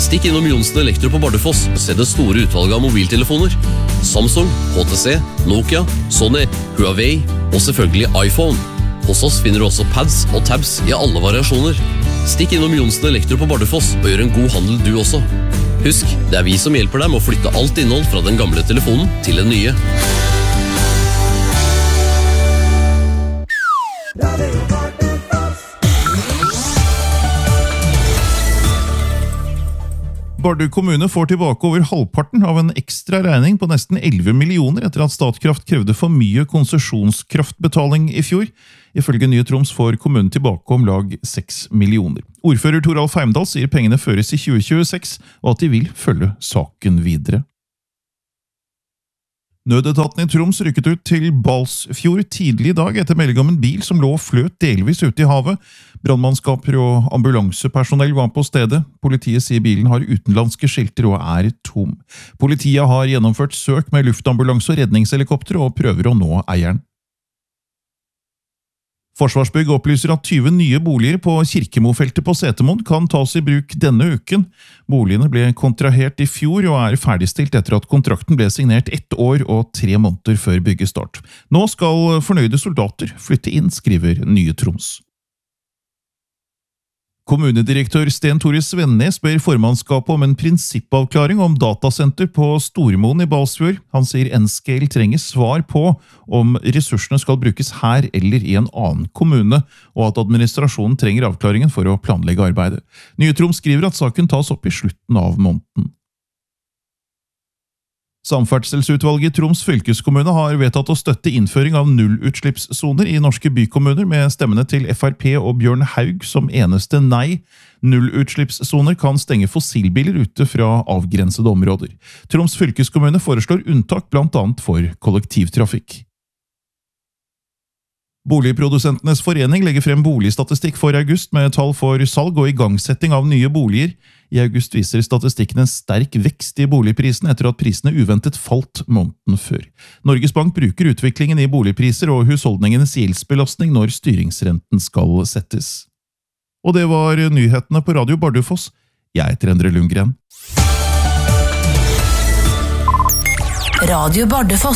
Stikk innom Johnsen Elektro på Bardufoss og se det store utvalget av mobiltelefoner. Samsung, HTC, Nokia, Sony, Huawei og selvfølgelig iPhone. Hos oss finner du også pads og tabs i alle variasjoner. Stikk innom Johnsen Elektro på Bardufoss og gjør en god handel du også. Husk, det vi som hjelper deg med å flytte alt innhold fra den gamle telefonen til den nye. Bardu kommune får tilbake over halvparten av en ekstra regning på nesten 11 millioner etter at Statkraft krevde for mye konsesjonskraftbetaling i fjor. Ifølge Nye Troms får kommunen tilbake om lag 6 millioner. Ordfører Toralf Heimdal sier pengene føres i 2026, og at de vil følge saken videre. Nødetaten i Troms rykket ut til Balsfjord tidlig i dag etter melding om en bil som lå og fløt delvis ute i havet. Brandmannskaper og ambulansepersonell var på stedet. Politiet sier bilen har utenlandske skilter og er tom. Politiet har gjennomført søk med luftambulanse og redningshelikopter og prøver å nå eieren. Forsvarsbygg opplyser at 20 nye boliger på Kirkemofeltet på Setermoen kan tas i bruk denne uken. Boligene ble kontrahert i fjor og er ferdigstilt etter at kontrakten ble signert 1 år og 3 måneder før byggestart. Nå skal fornøyde soldater flytte inn, skriver Nye Troms. Kommunedirektør Sten Tore Svennes ber formannskapet om en prinsippavklaring om datasenter på Stormoen i Balsfjord. Han sier N-Scale trenger svar på om ressursene skal brukes her eller i en annen kommune, og at administrasjonen trenger avklaringen for å planlegge arbeidet. Nye Troms skriver at saken tas opp i slutten av måneden. Samferdselsutvalget i Troms fylkeskommune har vedtatt å støtte innføring av nullutslippssoner i norske bykommuner med stemmene til FrP og Bjørn Haug som eneste nei. Nullutslippssoner kan stenge fossilbiler ute fra avgrensede områder. Troms fylkeskommune foreslår unntak blant annet for kollektivtrafikk. Boligprodusentenes forening legger frem boligstatistikk for august med tall for salg og igangsetting av nye boliger. I august viser statistikken en sterk vekst i boligprisene etter at prisene uventet falt måneden før. Norges Bank bruker utviklingen i boligpriser og husholdningenes gjeldsbelastning når styringsrenten skal settes. Og det var nyhetene på Radio Bardufoss. Jeg heter Endre Lundgren. Radio Bardufoss.